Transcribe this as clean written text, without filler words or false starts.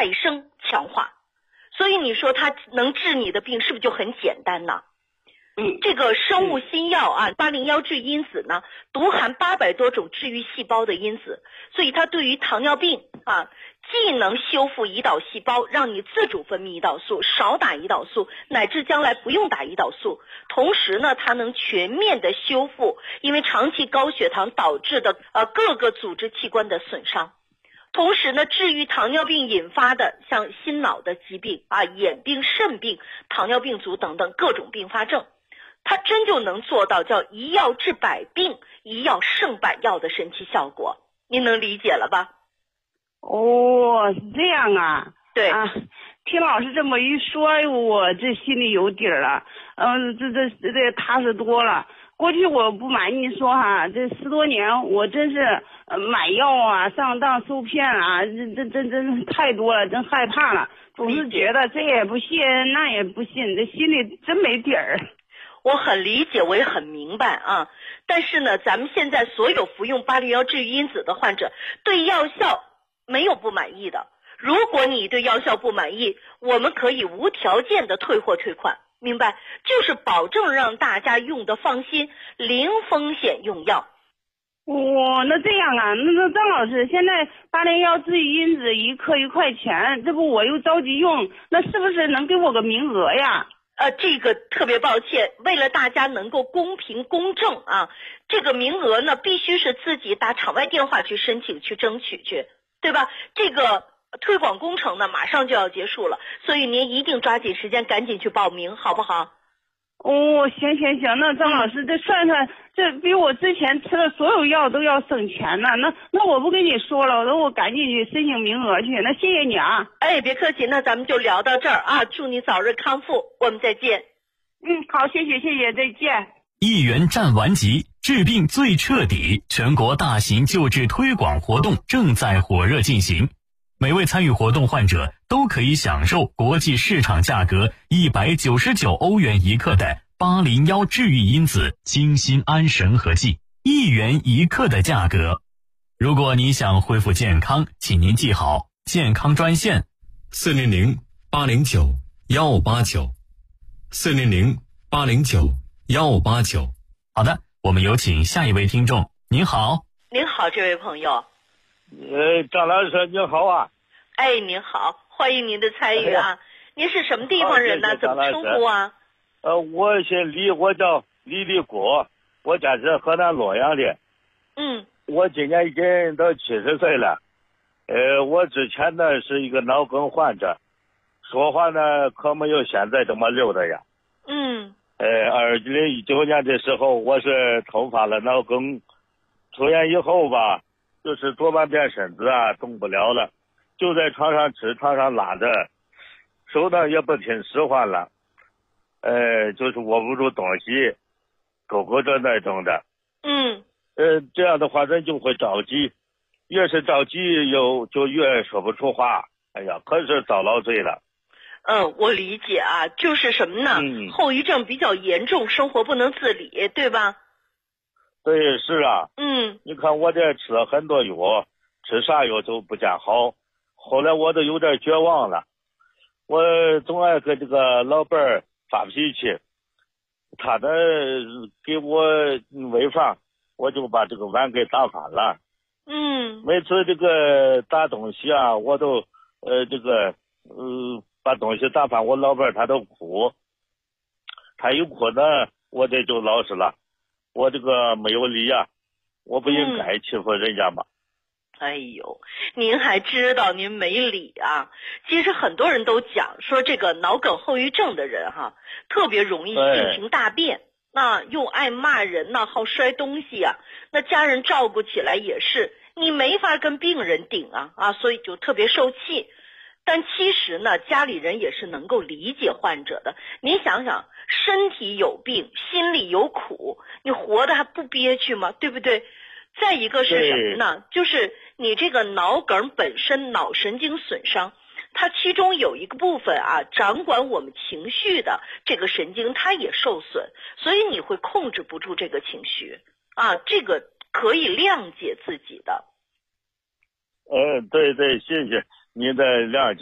再生强化。所以你说它能治你的病是不是就很简单呢？这个生物新药啊，801治愈因子呢，独含800多种治愈细胞的因子，所以它对于糖尿病啊，既能修复胰岛细胞，让你自主分泌胰岛素，少打胰岛素，乃至将来不用打胰岛素。同时呢，它能全面的修复因为长期高血糖导致的各个组织器官的损伤。同时呢，治愈糖尿病引发的像心脑的疾病啊、眼病、肾病、糖尿病足等等各种并发症。它真就能做到叫一药治百病，一药胜百药的神奇效果，您能理解了吧？ 哦，是这样啊。 对啊，听老师这么一说，我这心里有底儿了。这踏实多了。过去我不瞒你说哈，这10多年我真是买药啊、上当受骗啊，真太多了，真害怕了。总是觉得这也不信，那也不信，这心里真没底儿。 我很理解，我也很明白啊。但是呢，咱们现在所有服用801治愈因子的患者，对药效没有不满意的。如果你对药效不满意，我们可以无条件的退货退款，明白？就是保证让大家用的放心，零风险用药。 那这样啊，那张老师，现在801治愈因子1克1块钱，这不我又着急用，那是不是能给我个名额呀？ 这个特别抱歉，为了大家能够公平公正啊，这个名额呢必须是自己打场外电话去申请去争取去，对吧？这个推广工程呢马上就要结束了，所以您一定抓紧时间赶紧去报名，好不好？ 行，那张老师，这算算，这比我之前吃的所有药都要省钱呢。那我不跟你说了，那我赶紧去申请名额去。那谢谢你啊。 别客气，那咱们就聊到这儿啊，祝你早日康复，我们再见。 好，谢谢，再见。 1元战完级，治病最彻底，全国大型救治推广活动正在火热进行。每位参与活动患者都可以享受国际市场价格199欧元1克的801治愈因子精心安神和剂，1元1克的价格。如果你想恢复健康，请您记好健康专线400-809-159，400-809-159。好的，我们有请下一位听众。您好。 您好，这位朋友。 张老师您好啊。 您好，欢迎您的参与啊。您是什么地方人呢？怎么称呼啊？ 我姓李，我叫李立国，我家是河南洛阳的。我今年已经到70岁了。我之前呢是一个脑梗患者，说话呢可没有现在这么溜的呀。2019年的时候，我是突发了脑梗，出院以后吧，就是左半边身子啊动不了了，就在床上吃，床上拉着，手呢也不听使唤了，就是握不住东西，勾勾着那种的。这样的话人就会着急，越是着急就越说不出话，可是遭老罪了。 我理解啊，就是什么呢？后遗症比较严重，生活不能自理，对吧？ 对，是啊。你看我这吃了很多药，吃啥药都不见好，后来我都有点绝望了。我总爱跟这个老伴儿发脾气，他呢给我喂饭，我就把这个碗给打翻了。每次这个打东西啊，我都把东西打翻，我老伴儿他都哭，他一哭呢，我这就老实了，我这个没有理啊，我不应该欺负人家嘛。 您还知道您没理啊？其实很多人都讲说，这个脑梗后遗症的人哈，特别容易性情大变，那又爱骂人呐，好摔东西啊，那家人照顾起来也是，你没法跟病人顶啊，所以就特别受气。但其实呢，家里人也是能够理解患者的。您想想，身体有病，心里有苦，你活得还不憋屈吗？对不对？再一个是什么呢？就是你这个脑梗本身脑神经损伤，它其中有一个部分啊，掌管我们情绪的这个神经它也受损，所以你会控制不住这个情绪啊，这个可以谅解自己的。 对，谢谢您的谅解。